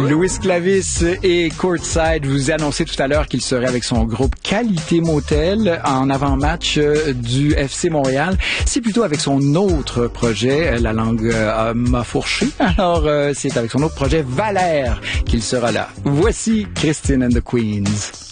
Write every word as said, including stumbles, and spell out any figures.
Louis Clavis et Courtside. Je vous ai annoncé tout à l'heure qu'il serait avec son groupe Qualité Motel en avant-match du F C Montréal. C'est plutôt avec son autre projet, la langue euh, m'a fourché. Alors, euh, c'est avec son autre projet, Valère, qu'il sera là. Voici Christine and the Queens.